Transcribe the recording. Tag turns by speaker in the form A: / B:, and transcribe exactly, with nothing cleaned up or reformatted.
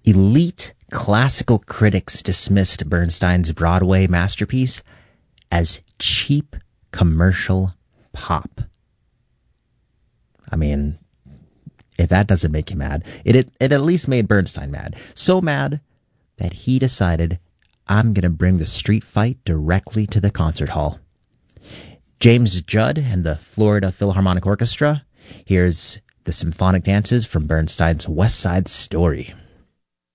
A: Elite classical critics dismissed Bernstein's Broadway masterpiece as cheap commercial pop. I mean, if that doesn't make you mad, it, it, it at least made Bernstein mad. So mad that he decided, I'm going to bring the street fight directly to the concert hall. James Judd and the Florida Philharmonic Orchestra. Here's the symphonic dances from Bernstein's West Side Story.